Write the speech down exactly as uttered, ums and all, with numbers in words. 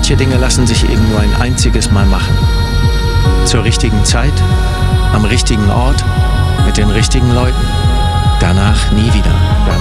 manche Dinge lassen sich eben nur ein einziges Mal machen. Zur richtigen Zeit, am richtigen Ort, mit den richtigen Leuten. Danach nie wieder.